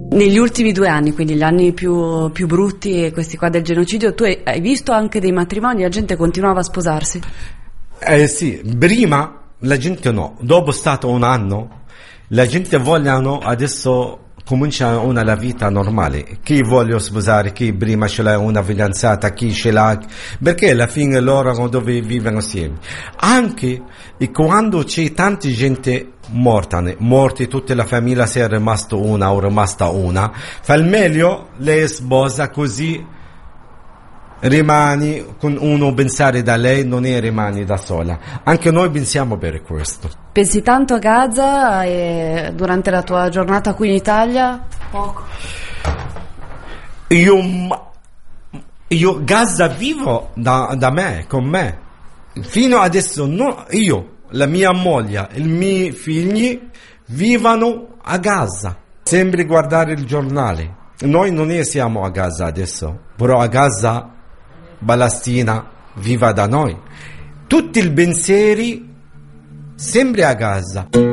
Negli ultimi 2 anni, quindi gli anni più brutti, questi qua del genocidio, tu hai visto anche dei matrimoni, la gente continuava a sposarsi? Sì, prima la gente no, dopo stato un anno, la gente vogliono adesso comincia la vita normale. Chi vuole sposare, chi prima ce l'ha una fidanzata, chi ce l'ha, perché alla fine loro dove vivono assieme. Anche quando c'è tanta gente morti, tutta la famiglia si è rimasta una, fa il meglio lei sposa così rimani con uno pensare da lei, non è rimani da sola. Anche noi pensiamo per questo. Pensi tanto a Gaza e durante la tua giornata qui in Italia? Poco. Io Gaza vivo da me, con me. Fino adesso la mia moglie, i miei figli vivono a Gaza. Sempre guardare il giornale. Noi non siamo a Gaza adesso, però a Gaza Palestina viva da noi. Tutti i pensieri sempre a Gaza.